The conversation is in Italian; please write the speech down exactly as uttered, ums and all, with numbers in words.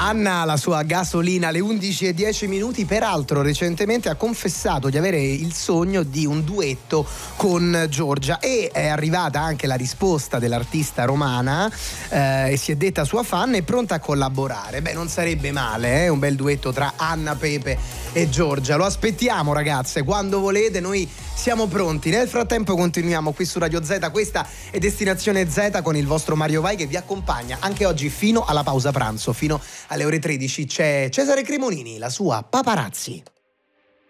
Anna, la sua gasolina alle undici e dieci minuti, peraltro recentemente ha confessato di avere il sogno di un duetto con Giorgia e è arrivata anche la risposta dell'artista romana eh, e si è detta sua fan e pronta a collaborare. Beh, non sarebbe male, eh? Un bel duetto tra Anna, Pepe e Giorgia. Lo aspettiamo, ragazze, quando volete, noi siamo pronti. Nel frattempo continuiamo qui su Radio Z, questa è Destinazione Z con il vostro Mario Vai che vi accompagna anche oggi fino alla pausa pranzo, fino alle ore tredici. C'è Cesare Cremonini, la sua Paparazzi.